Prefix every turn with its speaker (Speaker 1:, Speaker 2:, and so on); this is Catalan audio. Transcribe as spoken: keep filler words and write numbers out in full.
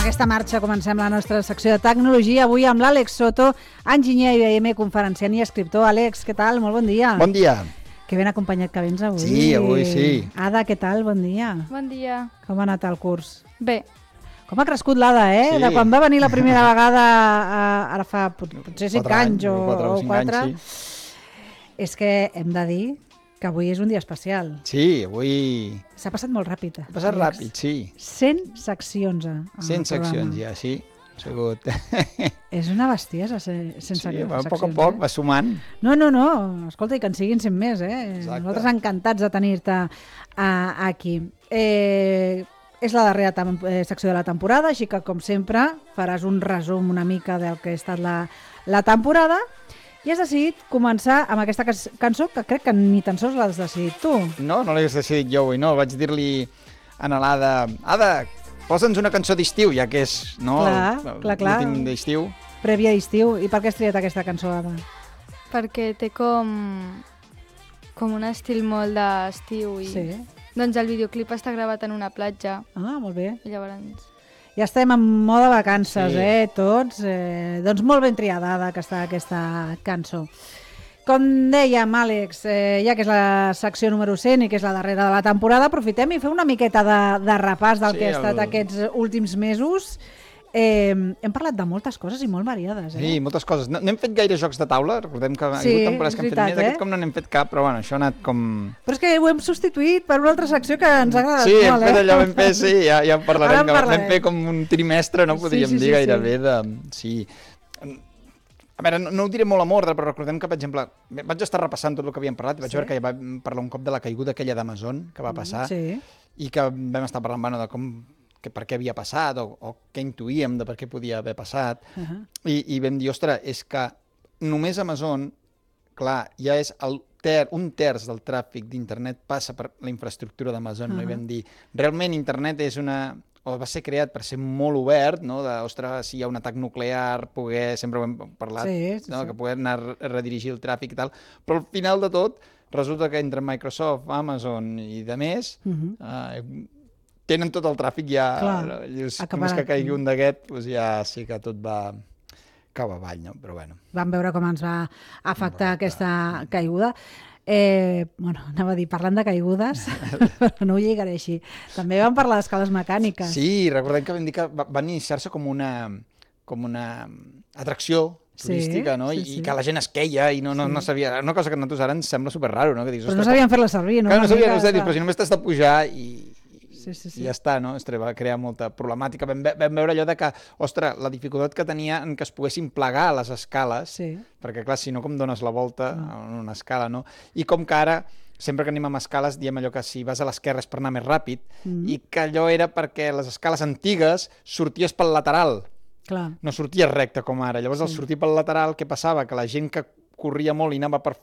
Speaker 1: aquesta marxa comencem la nostra secció de tecnologia avui amb l'Àlex Soto, enginyer I B M, conferenciant i escriptor. Àlex, què tal? Molt bon dia.
Speaker 2: Bon dia.
Speaker 1: Que ben acompanyat que vens avui.
Speaker 2: Sí, avui sí.
Speaker 1: Ada, què tal? Bon dia.
Speaker 3: Bon dia.
Speaker 1: Com ha anat el curs?
Speaker 3: Bé.
Speaker 1: Com ha crescut l'Ada, eh?
Speaker 2: Sí.
Speaker 1: De quan va venir la primera vegada, eh, ara fa pot, potser cinc anys o quatre.
Speaker 2: Sí.
Speaker 1: És que hem de dir que avui és un dia especial.
Speaker 2: Sí, avui...
Speaker 1: S'ha passat molt ràpid.
Speaker 2: Ha passat ràpid, sí.
Speaker 1: cent seccions.
Speaker 2: cent seccions ja, sí. Ha sigut...
Speaker 1: És una bestiesa, sense
Speaker 2: sí,
Speaker 1: seccions.
Speaker 2: A poc a poc va sumant.
Speaker 1: No, no, no. Escolta, i que en siguin cent més, eh?
Speaker 2: Exacte.
Speaker 1: Nosaltres encantats de tenir-te uh, aquí. Eh, és la darrera tem- eh, secció de la temporada, així que, com sempre, faràs un resum una mica del que ha estat la, la temporada. I has decidit començar amb aquesta cas- cançó que crec que ni tan sols l'has decidit tu.
Speaker 2: No, no l'hagués decidit jo avui, no. Vaig dir-li a l'Ada, Ada, posa'ns una cançó d'estiu, ja que és no,
Speaker 1: Clar,
Speaker 2: el-
Speaker 1: clar, clar.
Speaker 2: l'últim d'estiu.
Speaker 1: Prèvia d'estiu. I per què has triat aquesta cançó, Ada?
Speaker 3: Perquè té com... com un estil molt d'estiu i...
Speaker 1: Sí.
Speaker 3: Doncs el videoclip està gravat en una platja
Speaker 1: Ah, molt bé.
Speaker 3: i llavors...
Speaker 1: Ja estem en mode vacances,
Speaker 2: Sí.
Speaker 1: eh, tots. Eh, doncs molt ben triada, Ada, que està aquesta cançó. Com dèiem, Àlex, eh, ja que és la secció número cent i que és la darrera de la temporada, aprofitem i fem una miqueta de, de repàs del
Speaker 2: Sí,
Speaker 1: que ha estat
Speaker 2: el-
Speaker 1: aquests últims mesos. Eh, hem parlat de moltes coses i molt variades, eh?
Speaker 2: Sí, moltes coses. No, no hem fet gaire jocs de taula, recordem que ha
Speaker 1: Sí,
Speaker 2: hagut temporades que hem
Speaker 1: és
Speaker 2: fet
Speaker 1: veritat,
Speaker 2: més, aquest
Speaker 1: eh?
Speaker 2: com no n'hem fet cap, però bueno, això ha anat com...
Speaker 1: Però és que ho hem substituït per una altra secció que ens ha agradat
Speaker 2: Sí, hem
Speaker 1: molt,
Speaker 2: fet
Speaker 1: eh?
Speaker 2: allò, vam fer, sí, ja, ja en parlarem,
Speaker 1: Ara en
Speaker 2: que vam
Speaker 1: parlarem.
Speaker 2: fer com un trimestre, no
Speaker 1: Sí,
Speaker 2: podríem
Speaker 1: sí, sí,
Speaker 2: dir gairebé,
Speaker 1: sí.
Speaker 2: de... Sí. A veure, no, no ho diré molt a mordre, però recordem que, per exemple, vaig estar repassant tot el que havíem parlat i vaig
Speaker 1: Sí.
Speaker 2: veure que ja vam parlar un cop de la caiguda aquella d'Amazon que va passar
Speaker 1: Sí.
Speaker 2: i que vam estar parlant, bueno, de com, que per què havia passat o, o què intuïem de per què podia haver passat.
Speaker 1: Uh -huh.
Speaker 2: I, i vam dir, ostres, és que només Amazon, clar, ja és el ter, un terç del tràfic d'internet passa per la infraestructura d'Amazon, uh -huh. no? I vam dir, realment internet és una... o va ser creat per ser molt obert, no? De, ostres, si hi ha un atac nuclear, poder, sempre ho hem parlat,
Speaker 1: Sí, sí,
Speaker 2: no?
Speaker 1: sí.
Speaker 2: Que poder anar a redirigir el tràfic i tal, però al final de tot resulta que entre Microsoft, Amazon i de més,
Speaker 1: Uh -huh.
Speaker 2: eh, tenen tot el tràfic ja,
Speaker 1: Clar,
Speaker 2: i és,
Speaker 1: acabarat.
Speaker 2: només que caigui un d'aquest, doncs ja sí que tot va cau avall, no? Però bueno.
Speaker 1: Vam veure com ens va afectar
Speaker 2: Correcte.
Speaker 1: aquesta caiguda. Eh, bueno, anava a dir, parlant de caigudes, però no ho lligaré així. També vam parlar d'escales mecàniques.
Speaker 2: Sí, recordem que vam dir que va, va iniciar-se com una, com una atracció turística,
Speaker 1: Sí,
Speaker 2: no?
Speaker 1: sí,
Speaker 2: I,
Speaker 1: sí.
Speaker 2: I que la gent es queia i no, no,
Speaker 1: Sí.
Speaker 2: no sabia... Una cosa que a nosaltres ara ens sembla super raro, no? Que dius,
Speaker 1: Però no
Speaker 2: ostres,
Speaker 1: sabien fer-la servir, no?
Speaker 2: Clar, no
Speaker 1: Una
Speaker 2: sabien,
Speaker 1: mica,
Speaker 2: no sé,
Speaker 1: clar.
Speaker 2: però si només t'has de pujar i,
Speaker 1: Sí, sí, sí.
Speaker 2: i ja està, no? Ostres, va crear molta problemàtica. Vam, ve- vam veure allò de que, ostres, la dificultat que tenia en que es poguessin plegar les escales,
Speaker 1: Sí.
Speaker 2: perquè clar, si no com dones la volta
Speaker 1: No.
Speaker 2: en una escala, no? I com que ara, sempre que anem amb escales, diem allò que si vas a l'esquerra és per anar més ràpid,
Speaker 1: Mm.
Speaker 2: i que allò era perquè les escales antigues sorties pel lateral,
Speaker 1: Clar.
Speaker 2: no sorties recte com ara. Llavors, al
Speaker 1: Sí.
Speaker 2: sortir pel lateral, què passava? Que la gent que corria molt i anava per